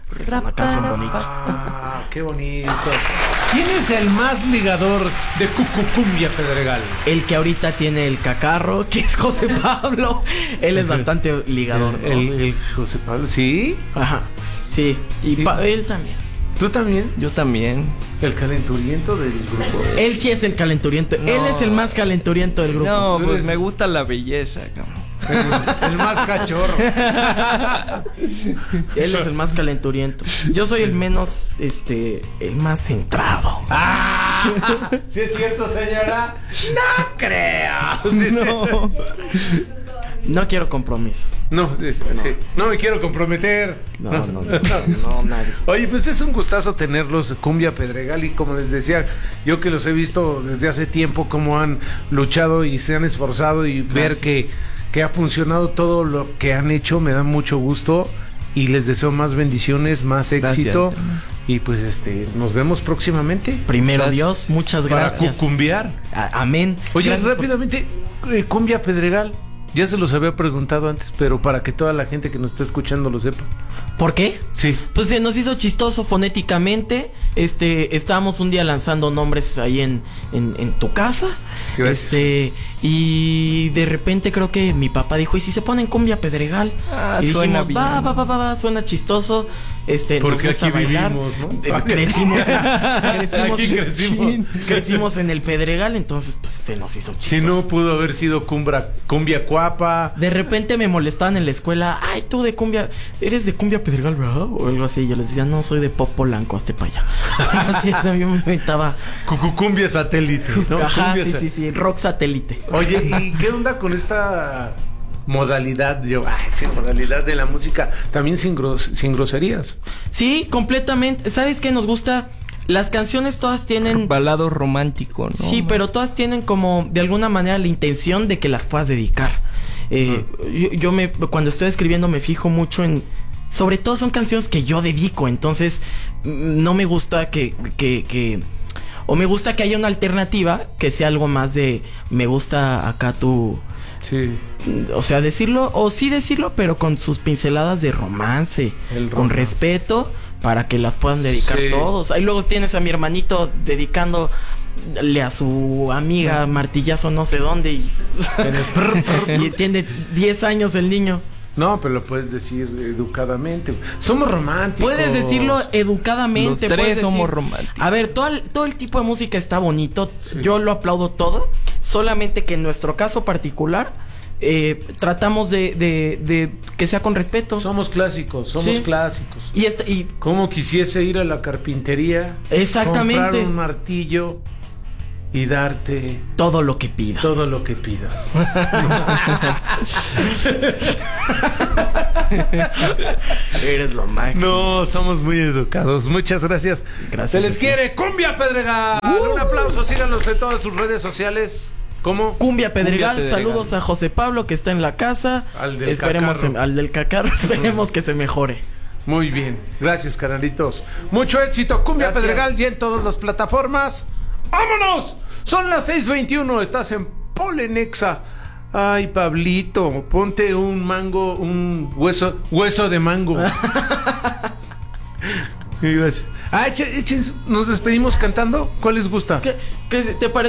Es una canción bonita. Ah, qué bonito. ¿Quién es el más ligador de Cumbia Pedregal? El que ahorita tiene el cacarro, que es José Pablo. Él es bastante ligador, ¿no? El José Pablo, ¿sí? Ajá, sí. Y él también. ¿Tú también? Yo también. El calenturiento del grupo. Él sí es el calenturiento. No. Él es el más calenturiento del grupo. No, Tú pues eres- me gusta la belleza, cabrón. El más cachorro. Él es el más calenturiento. Yo soy el menos, el más centrado. ¿Sí es cierto, señora? No creo. Sí, No. No quiero compromisos. No, sí. No me quiero comprometer. No, nadie. Oye, pues es un gustazo tenerlos, Cumbia Pedregal, y como les decía, yo que los he visto desde hace tiempo, cómo han luchado y se han esforzado, y ver que ha funcionado todo lo que han hecho, me da mucho gusto, y les deseo más bendiciones, más éxito. Gracias. Y pues nos vemos próximamente Primero Gracias. Dios, muchas para gracias. cucumbiar. Amén. Oye, Gracias por- rápidamente, Cumbia Pedregal, ya se los había preguntado antes, pero para que toda la gente que nos está escuchando lo sepa. ¿Por qué? Sí. Pues se nos hizo chistoso fonéticamente. Estábamos un día lanzando nombres ahí en tu casa. Gracias. Y de repente creo que mi papá dijo, ¿y si se ponen Cumbia Pedregal? Ah, Y suena dijimos, va, bien. va, suena chistoso. Nos Porque gusta aquí bailar. vivimos, ¿no? Crecimos, Aquí crecimos. crecimos en el Pedregal, entonces pues se nos hizo chistoso. Si no, pudo haber sido Cumbia Cuapa. De repente me molestaban en la escuela. Ay, tú de cumbia, eres de Cumbia Pedregal, ¿verdad? O algo así. Yo les decía, no, soy de Pop Polanco, hazte para allá. Así es, a mí me inventaba. Cumbia Satélite, ¿no? Ajá, Cumbia sí, rock satélite. Oye, ¿y qué onda con esta modalidad? Modalidad de la música, también sin groserías. Sí, completamente. ¿Sabes qué nos gusta? Las canciones todas tienen... Balado romántico, ¿no? Sí, pero todas tienen como, de alguna manera, la intención de que las puedas dedicar. Cuando estoy escribiendo me fijo mucho en... Sobre todo son canciones que yo dedico, entonces no me gusta o me gusta que haya una alternativa que sea algo más de... Me gusta acá tu... Sí. O sea, decirlo, o sí decirlo, pero con sus pinceladas de romance, con respeto, para que las puedan dedicar todos. Ahí luego tienes a mi hermanito dedicándole a su amiga martillazo no sé dónde y tiene 10 años el niño. No, pero lo puedes decir educadamente. Somos románticos. Puedes decirlo educadamente. Los tres puedes somos decir, románticos. A ver, todo el tipo de música está bonito. Yo lo aplaudo todo. Solamente que en nuestro caso particular tratamos de que sea con respeto. Somos clásicos. Y Como quisiese ir a la carpintería, exactamente, comprar un martillo y darte todo lo que pidas. todo lo que pidas. Eres lo máximo. No, somos muy educados. Muchas gracias. Gracias Se les a ti. quiere. Cumbia Pedregal. Un aplauso. Síganos en todas sus redes sociales. ¿Cómo? Cumbia Pedregal, Pedregal. saludos a José Pablo que está en la casa. Al del Esperemos cacarro. al del cacarro, esperemos que se mejore. Muy bien. Gracias, canalitos. Mucho éxito. Cumbia Gracias. Pedregal ya en todas las plataformas. ¡Vámonos! Son las 6:21. Estás en Polenexa. Ay, Pablito, ponte un mango, un hueso de mango. Gracias. Nos despedimos cantando. ¿Cuál les gusta? ¿Qué te parece?